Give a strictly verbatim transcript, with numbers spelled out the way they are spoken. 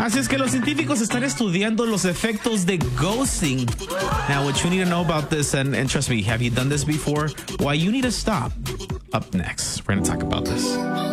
Así es que los científicos están estudiando los efectos de ghosting. Now, what you need to know about this, and, and trust me, have you done this before? Why you need to stop. Up next, we're going to talk about this.